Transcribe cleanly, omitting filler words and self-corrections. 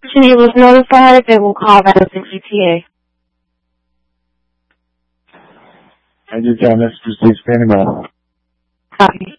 your neighbor was notified, they will call that as an ETA. I just got a message to say standing by. Copy.